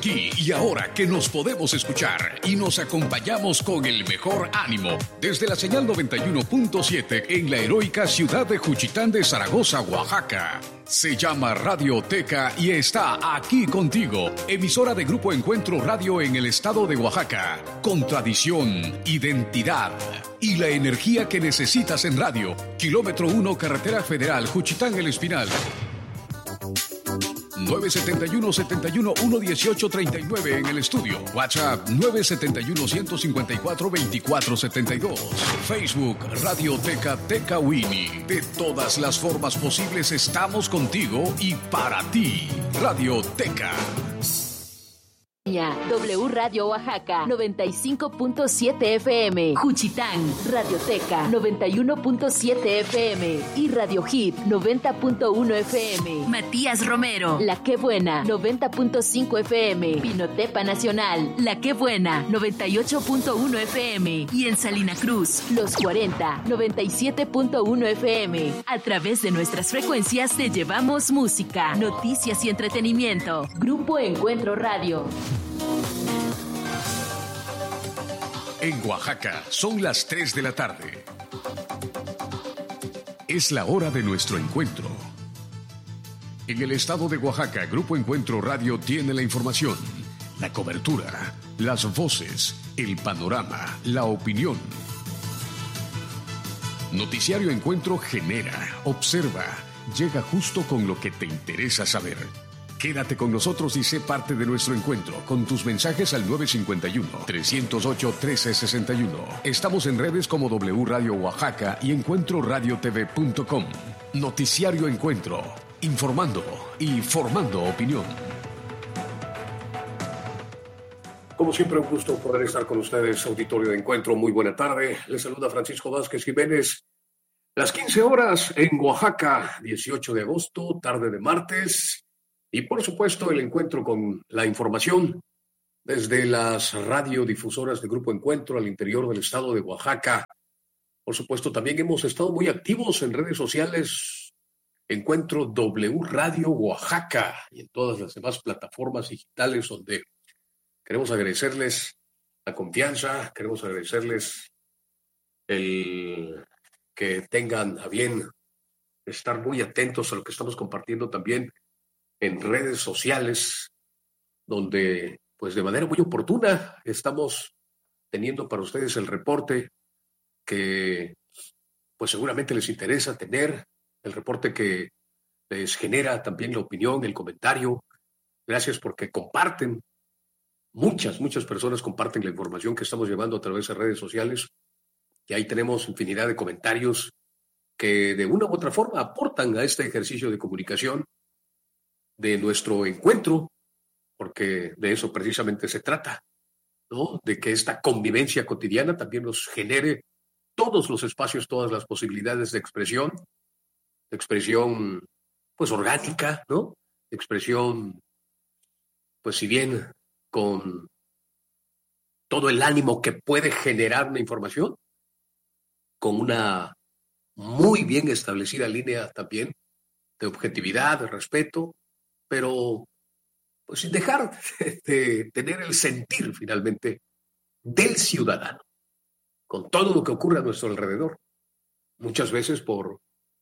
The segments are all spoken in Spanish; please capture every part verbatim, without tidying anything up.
Aquí y ahora que nos podemos escuchar y nos acompañamos con el mejor ánimo desde la señal noventa y uno punto siete en la heroica ciudad de Juchitán de Zaragoza, Oaxaca. Se llama Radioteca y está aquí contigo, emisora de Grupo Encuentro Radio en el estado de Oaxaca, con tradición, identidad y la energía que necesitas en radio. Kilómetro uno, Carretera Federal, Juchitán El Espinal. nueve siete uno, siete uno, uno uno ocho tres nueve en el estudio. WhatsApp nueve siete uno, uno cinco cuatro, dos cuatro siete dos. Facebook Radioteca Tecawini. De todas las formas posibles estamos contigo y para ti. Radioteca. W Radio Oaxaca noventa y cinco punto siete F M, Juchitán, Radioteca noventa y uno punto siete F M y Radio Hit noventa punto uno F M. Matías Romero, La Que Buena noventa punto cinco F M, Pinotepa Nacional, La Que Buena noventa y ocho punto uno F M y en Salina Cruz, Los cuarenta noventa y siete punto uno F M. A través de nuestras frecuencias te llevamos música, noticias y entretenimiento. Grupo Encuentro Radio. En Oaxaca son las tres de la tarde. Es la hora de nuestro encuentro. En el estado de Oaxaca, Grupo Encuentro Radio tiene la información, la cobertura, las voces, el panorama, la opinión. Noticiario Encuentro genera, observa, llega justo con lo que te interesa saber. Quédate con nosotros y sé parte de nuestro encuentro con tus mensajes al nueve cinco uno, tres cero ocho, uno tres seis uno. Estamos en redes como W Radio Oaxaca y encuentro radio t v punto com. Noticiario Encuentro, informando y formando opinión. Como siempre, un gusto poder estar con ustedes, auditorio de Encuentro. Muy buena tarde. Les saluda Francisco Vázquez Jiménez. Las quince horas en Oaxaca, dieciocho de agosto, tarde de martes. Y por supuesto el encuentro con la información desde las radiodifusoras de Grupo Encuentro al interior del estado de Oaxaca. Por supuesto también hemos estado muy activos en redes sociales, Encuentro W Radio Oaxaca y en todas las demás plataformas digitales donde queremos agradecerles la confianza, queremos agradecerles el que tengan a bien estar muy atentos a lo que estamos compartiendo también en redes sociales, donde pues de manera muy oportuna estamos teniendo para ustedes el reporte que pues seguramente les interesa tener, el reporte que les genera también la opinión, el comentario. Gracias porque comparten, muchas, muchas personas comparten la información que estamos llevando a través de redes sociales y ahí tenemos infinidad de comentarios que de una u otra forma aportan a este ejercicio de comunicación de nuestro encuentro, porque de eso precisamente se trata, ¿no? De que esta convivencia cotidiana también nos genere todos los espacios, todas las posibilidades de expresión, de expresión, pues orgánica, ¿no? De expresión, pues si bien con todo el ánimo que puede generar una información, con una muy bien establecida línea también de objetividad, de respeto, pero pues sin dejar de tener el sentir finalmente del ciudadano, con todo lo que ocurre a nuestro alrededor, muchas veces por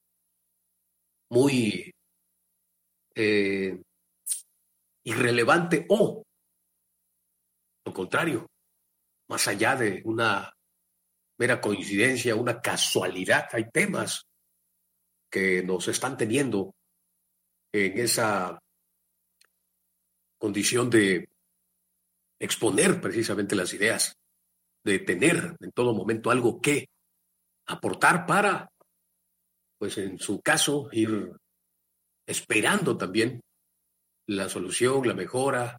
muy eh, irrelevante o, lo contrario, más allá de una mera coincidencia, una casualidad, hay temas que nos están teniendo en esa condición de exponer precisamente las ideas, de tener en todo momento algo que aportar para, pues en su caso, ir esperando también la solución, la mejora,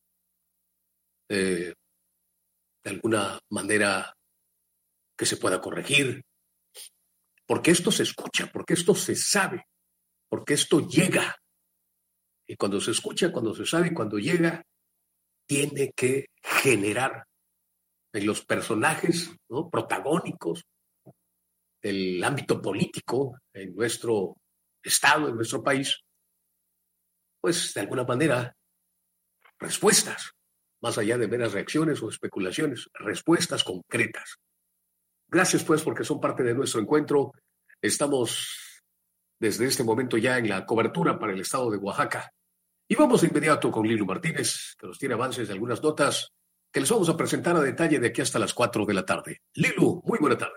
eh, de alguna manera que se pueda corregir, porque esto se escucha, porque esto se sabe, porque esto llega. Y cuando se escucha, cuando se sabe y cuando llega, tiene que generar en los personajes, ¿no?, protagónicos del ámbito político en nuestro estado, en nuestro país, pues de alguna manera respuestas, más allá de meras reacciones o especulaciones, respuestas concretas. Gracias pues porque son parte de nuestro encuentro. Estamos desde este momento ya en la cobertura para el estado de Oaxaca. Y vamos de inmediato con Lilu Martínez, que nos tiene avances de algunas notas que les vamos a presentar a detalle de aquí hasta las cuatro de la tarde. Lilu, muy buena tarde.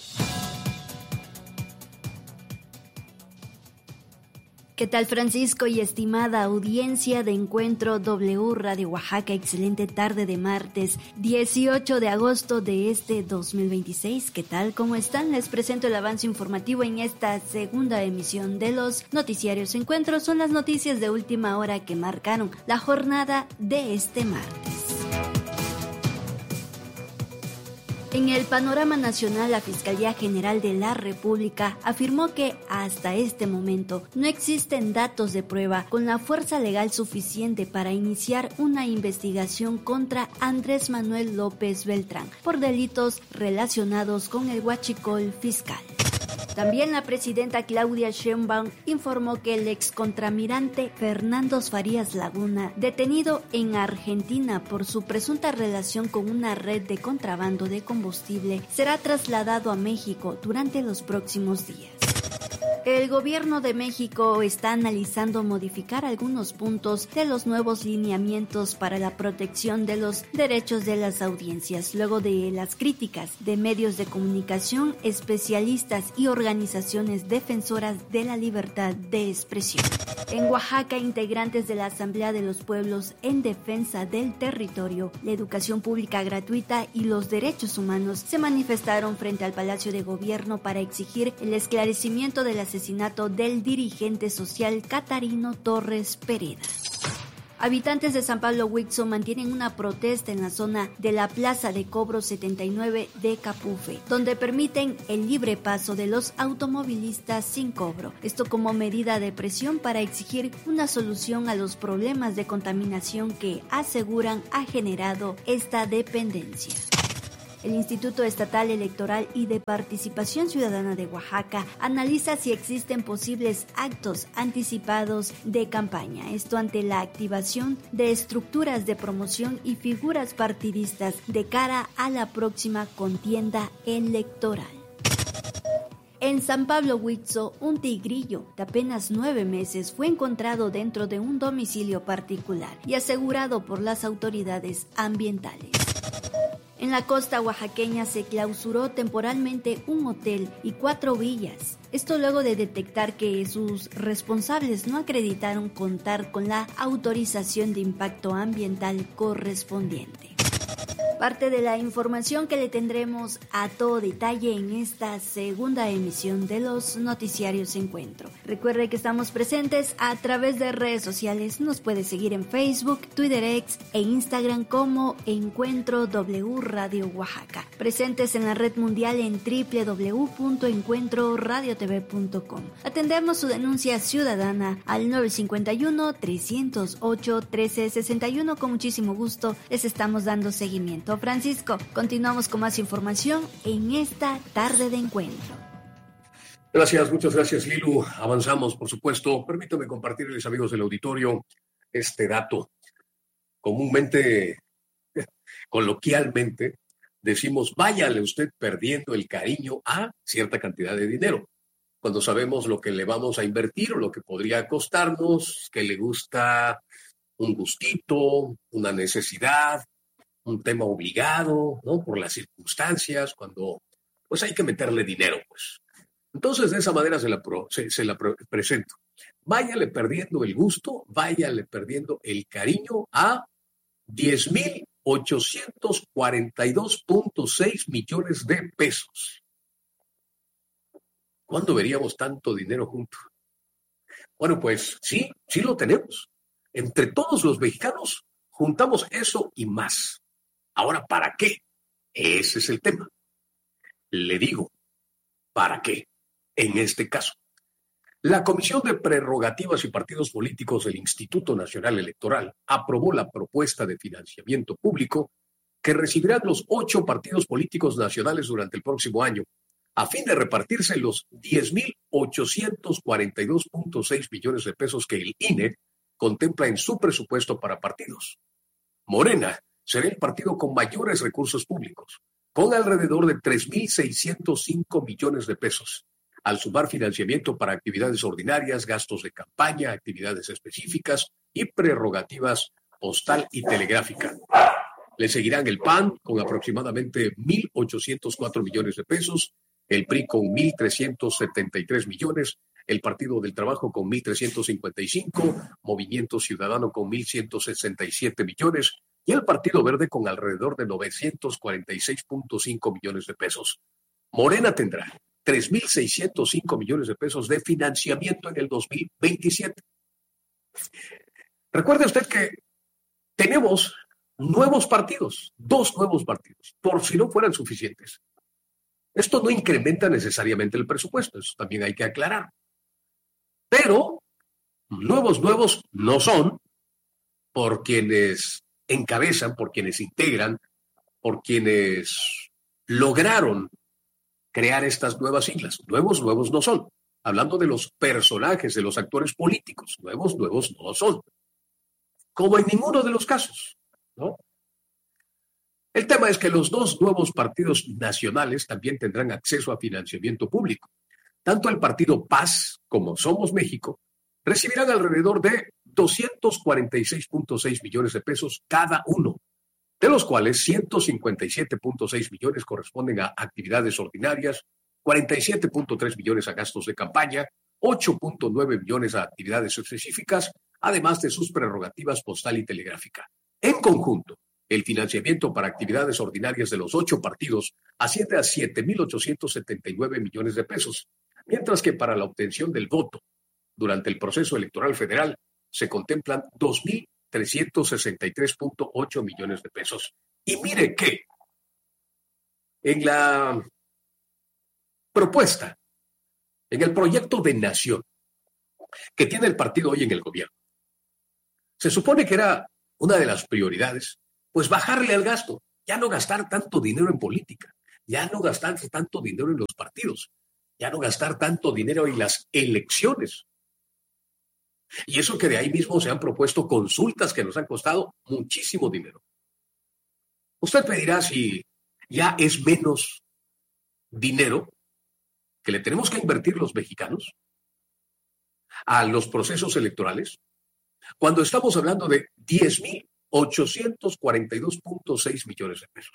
¿Qué tal, Francisco y estimada audiencia de Encuentro W Radio Oaxaca? Excelente tarde de martes dieciocho de agosto de este dos mil veintiséis. ¿Qué tal? ¿Cómo están? Les presento el avance informativo en esta segunda emisión de los noticiarios Encuentro. Son las noticias de última hora que marcaron la jornada de este martes. En el panorama nacional, la Fiscalía General de la República afirmó que hasta este momento no existen datos de prueba con la fuerza legal suficiente para iniciar una investigación contra Andrés Manuel López Beltrán por delitos relacionados con el huachicol fiscal. También la presidenta Claudia Sheinbaum informó que el excontramirante Fernando Farías Laguna, detenido en Argentina por su presunta relación con una red de contrabando de combustible, será trasladado a México durante los próximos días. El gobierno de México está analizando modificar algunos puntos de los nuevos lineamientos para la protección de los derechos de las audiencias, luego de las críticas de medios de comunicación, especialistas y organizaciones defensoras de la libertad de expresión. En Oaxaca, integrantes de la Asamblea de los Pueblos en Defensa del Territorio, la Educación Pública Gratuita y los Derechos Humanos se manifestaron frente al Palacio de Gobierno para exigir el esclarecimiento del asesinato del dirigente social Catarino Torres Pereda. Habitantes de San Pablo Huitzzo mantienen una protesta en la zona de la Plaza de Cobro setenta y nueve de Capufe, donde permiten el libre paso de los automovilistas sin cobro. Esto como medida de presión para exigir una solución a los problemas de contaminación que aseguran ha generado esta dependencia. El Instituto Estatal Electoral y de Participación Ciudadana de Oaxaca analiza si existen posibles actos anticipados de campaña. Esto ante la activación de estructuras de promoción y figuras partidistas de cara a la próxima contienda electoral. En San Pablo Huitzzo, un tigrillo de apenas nueve meses fue encontrado dentro de un domicilio particular y asegurado por las autoridades ambientales. En la costa oaxaqueña se clausuró temporalmente un hotel y cuatro villas. Esto luego de detectar que sus responsables no acreditaron contar con la autorización de impacto ambiental correspondiente. Parte de la información que le tendremos a todo detalle en esta segunda emisión de los noticiarios Encuentro. Recuerde que estamos presentes a través de redes sociales. Nos puede seguir en Facebook, Twitter X e Instagram como Encuentro W Radio Oaxaca. Presentes en la red mundial en doble u doble u doble u punto encuentro radio t v punto com. Atendemos su denuncia ciudadana al nueve cinco uno, tres cero ocho, uno tres seis uno. Con muchísimo gusto les estamos dando seguimiento. Francisco, continuamos con más información en esta tarde de encuentro. Gracias, muchas gracias, Lilu. Avanzamos, por supuesto. Permítame compartirles, amigos del auditorio, este dato. Comúnmente, coloquialmente, decimos, váyale usted perdiendo el cariño a cierta cantidad de dinero. Cuando sabemos lo que le vamos a invertir o lo que podría costarnos, que le gusta un gustito, una necesidad, un tema obligado, ¿no? Por las circunstancias, cuando pues hay que meterle dinero, pues. Entonces, de esa manera se la, pro, se, se la pro, presento. Váyale perdiendo el gusto, váyale perdiendo el cariño a diez mil ochocientos cuarenta y dos punto seis millones de pesos. ¿Cuándo veríamos tanto dinero junto? Bueno, pues sí, sí lo tenemos. Entre todos los mexicanos juntamos eso y más. Ahora, ¿para qué? Ese es el tema. Le digo, ¿para qué? En este caso, la Comisión de Prerrogativas y Partidos Políticos del Instituto Nacional Electoral aprobó la propuesta de financiamiento público que recibirán los ocho partidos políticos nacionales durante el próximo año, a fin de repartirse los diez mil ochocientos cuarenta y dos punto seis millones de pesos que el I N E contempla en su presupuesto para partidos. Morena será el partido con mayores recursos públicos, con alrededor de tres mil seiscientos cinco millones de pesos, al sumar financiamiento para actividades ordinarias, gastos de campaña, actividades específicas y prerrogativas postal y telegráfica. Le seguirán el P A N con aproximadamente mil ochocientos cuatro millones de pesos, el P R I con mil trescientos setenta y tres millones, el Partido del Trabajo con mil trescientos cincuenta y cinco, Movimiento Ciudadano con mil ciento sesenta y siete millones y el Partido Verde con alrededor de novecientos cuarenta y seis punto cinco millones de pesos. Morena tendrá tres mil seiscientos cinco millones de pesos de financiamiento en el dos mil veintisiete. Recuerde usted que tenemos nuevos partidos, dos nuevos partidos, por si no fueran suficientes. Esto no incrementa necesariamente el presupuesto, eso también hay que aclarar. Pero nuevos, nuevos no son por quienes encabezan, por quienes integran, por quienes lograron crear estas nuevas siglas. Nuevos, nuevos no son. Hablando de los personajes, de los actores políticos, nuevos, nuevos no son. Como en ninguno de los casos, ¿no? El tema es que los dos nuevos partidos nacionales también tendrán acceso a financiamiento público. Tanto el partido Paz como Somos México recibirán alrededor de doscientos cuarenta y seis punto seis millones de pesos cada uno, de los cuales ciento cincuenta y siete punto seis millones corresponden a actividades ordinarias, cuarenta y siete punto tres millones a gastos de campaña, ocho punto nueve millones a actividades específicas, además de sus prerrogativas postal y telegráfica. En conjunto, el financiamiento para actividades ordinarias de los ocho partidos asciende a siete mil ochocientos setenta y nueve millones de pesos, mientras que para la obtención del voto durante el proceso electoral federal se contemplan dos mil trescientos sesenta y tres punto ocho millones de pesos. Y mire que en la propuesta, en el proyecto de nación que tiene el partido hoy en el gobierno, se supone que era una de las prioridades, pues bajarle al gasto, ya no gastar tanto dinero en política, ya no gastar tanto dinero en los partidos, ya no gastar tanto dinero en las elecciones. Y eso que de ahí mismo se han propuesto consultas que nos han costado muchísimo dinero. Usted me dirá si ya es menos dinero que le tenemos que invertir los mexicanos a los procesos electorales, cuando estamos hablando de diez mil ochocientos cuarenta y dos punto seis millones de pesos.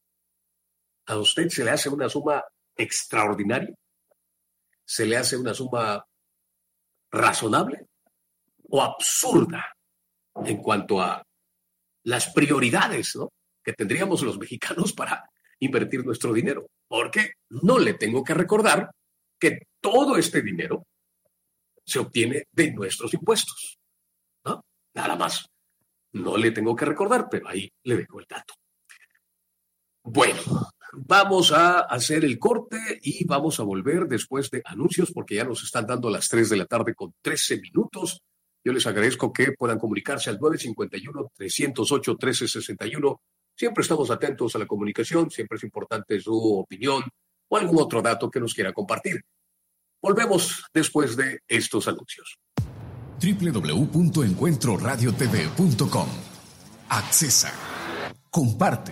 ¿A usted se le hace una suma extraordinaria? ¿Se le hace una suma razonable o absurda en cuanto a las prioridades, ¿no?, que tendríamos los mexicanos para invertir nuestro dinero? Porque no le tengo que recordar que todo este dinero se obtiene de nuestros impuestos, ¿no? Nada más. No le tengo que recordar, pero ahí le dejo el dato. Bueno, vamos a hacer el corte y vamos a volver después de anuncios porque ya nos están dando las tres de la tarde con trece minutos. Yo les agradezco que puedan comunicarse al nueve cinco uno, tres cero ocho, uno tres seis uno. Siempre estamos atentos a la comunicación, siempre es importante su opinión o algún otro dato que nos quiera compartir. Volvemos después de estos anuncios. doble u doble u doble u punto encuentro radio t v punto com. Accesa. Comparte.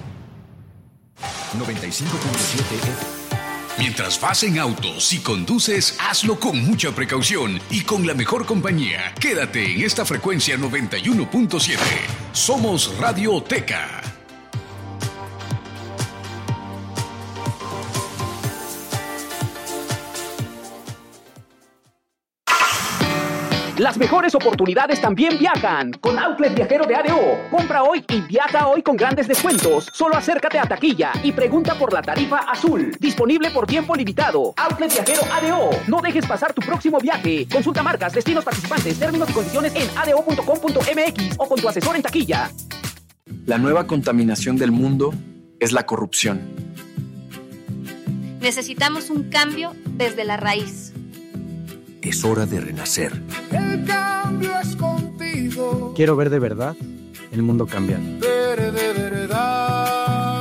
noventa y cinco punto siete F. Mientras vas en auto, si conduces, hazlo con mucha precaución y con la mejor compañía. Quédate en esta frecuencia noventa y uno punto siete. Somos Radio Teca. Las mejores oportunidades también viajan con Outlet Viajero de A D O. Compra hoy y viaja hoy con grandes descuentos. Solo acércate a taquilla y pregunta por la tarifa azul. Disponible por tiempo limitado. Outlet Viajero A D O. No dejes pasar tu próximo viaje. Consulta marcas, destinos participantes, términos y condiciones en a d o punto com punto m x o con tu asesor en taquilla. La nueva contaminación del mundo es la corrupción. Necesitamos un cambio desde la raíz. Es hora de renacer. El cambio es contigo. Quiero ver de verdad el mundo cambiar. Ver de verdad.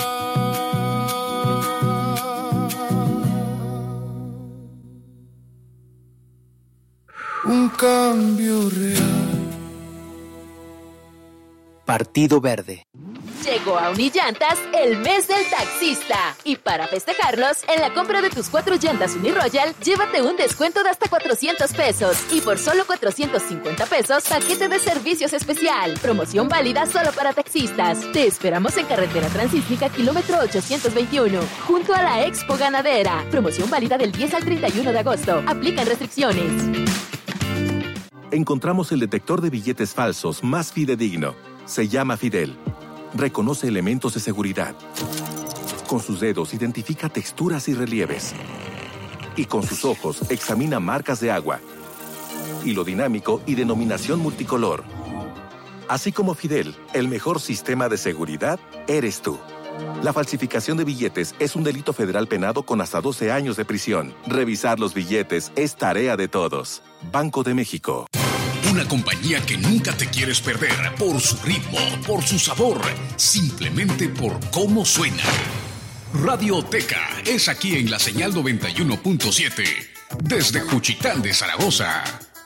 Un cambio real. Partido Verde. Llegó a Unillantas el mes del taxista. Y para festejarlos, en la compra de tus cuatro llantas Uniroyal, llévate un descuento de hasta cuatrocientos pesos. Y por solo cuatrocientos cincuenta pesos, paquete de servicios especial. Promoción válida solo para taxistas. Te esperamos en Carretera Transísmica, kilómetro ochocientos veintiuno, junto a la Expo Ganadera. Promoción válida del diez al treinta y uno de agosto. Aplican restricciones. Encontramos el detector de billetes falsos más fidedigno. Se llama Fidel. Reconoce elementos de seguridad. Con sus dedos identifica texturas y relieves. Y con sus ojos examina marcas de agua. Hilo dinámico y denominación multicolor. Así como Fidel, el mejor sistema de seguridad eres tú. La falsificación de billetes es un delito federal penado con hasta doce años de prisión. Revisar los billetes es tarea de todos. Banco de México. Una compañía que nunca te quieres perder por su ritmo, por su sabor, simplemente por cómo suena. Radioteca es aquí en la señal noventa y uno punto siete, desde Juchitán de Zaragoza.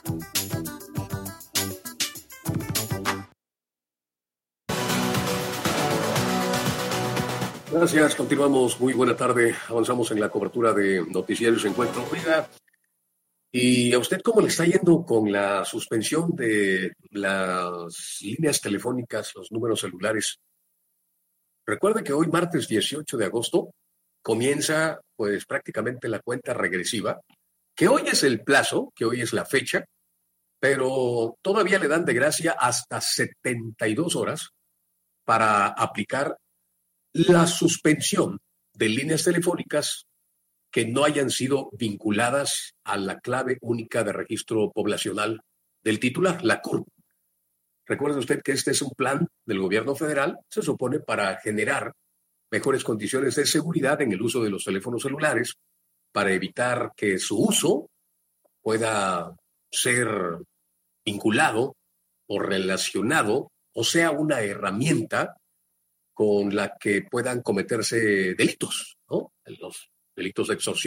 Gracias, continuamos. Muy buena tarde. Avanzamos en la cobertura de Noticiarios Encuentro. Oiga, ¿y a usted cómo le está yendo con la suspensión de las líneas telefónicas, los números celulares? Recuerde que hoy, martes dieciocho de agosto, comienza pues prácticamente la cuenta regresiva, que hoy es el plazo, que hoy es la fecha, pero todavía le dan de gracia hasta setenta y dos horas para aplicar la suspensión de líneas telefónicas que no hayan sido vinculadas a la clave única de registro poblacional del titular, la C U R P. Recuerde usted que este es un plan del gobierno federal, se supone para generar mejores condiciones de seguridad en el uso de los teléfonos celulares, para evitar que su uso pueda ser vinculado o relacionado o sea una herramienta con la que puedan cometerse delitos, ¿no? Los delitos de extorsión